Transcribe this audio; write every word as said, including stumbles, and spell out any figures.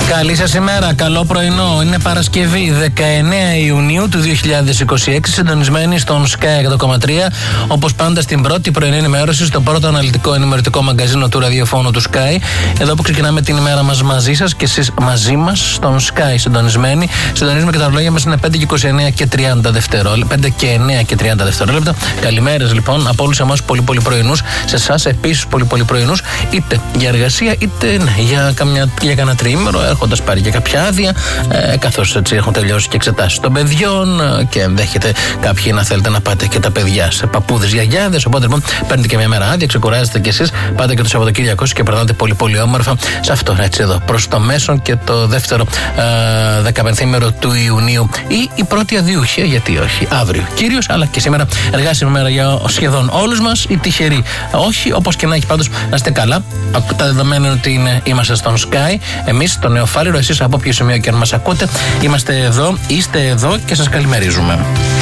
Καλή σας ημέρα, καλό πρωινό. Είναι Παρασκευή δεκαεννέα Ιουνίου του δύο χιλιάδες είκοσι έξι, συντονισμένοι στον Sky εκατό κόμμα τρία. Όπως πάντα στην πρώτη πρωινή ενημέρωση, στο πρώτο αναλυτικό ενημερωτικό μαγκαζίνο του ραδιοφώνου του Sky. Εδώ που ξεκινάμε την ημέρα μας μαζί σας και εσείς μαζί μας στον Sky συντονισμένοι. Συντονίζουμε και τα ρολόγια μας είναι πέντε και είκοσι εννέα και τριάντα δευτερόλεπτα. πέντε και εννέα και τριάντα δευτερόλεπτα. Καλημέρες λοιπόν από όλους εμάς πολύ πολύ πρωινούς. Σε εσάς επίσης πολύ πολύ πρωινούς, είτε για εργασία είτε ναι, για, καμιά, για κανένα τριήμερο, έρχοντας πάρει και κάποια άδεια, ε, καθώς έτσι έχουν τελειώσει και εξετάσεις των παιδιών ε, και ενδέχεται κάποιοι να θέλετε να πάτε και τα παιδιά σε παππούδες, γιαγιάδες. Οπότε λοιπόν παίρνετε και μια μέρα άδεια, ξεκουράζετε κι εσείς, πάτε και το Σαββατοκύριακο και περνάτε πολύ πολύ όμορφα σε αυτό έτσι εδώ, προς το μέσον και το δεύτερο ε, δεκαπενθήμερο του Ιουνίου ή η πρώτη αδιούχεια, γιατί όχι, αύριο κυρίως, αλλά και σήμερα εργάσιμη μέρα για σχεδόν όλους μας. Οι τυχεροί όχι, όπως και να έχει, πάντως να είστε καλά. Τα δεδομένα είναι ότι είναι, είμαστε στον Sky, εμείς στο Νεοφάλιρο, εσείς από όποιο σημείο και αν μας ακούτε, είμαστε εδώ, είστε εδώ και σας καλημερίζουμε.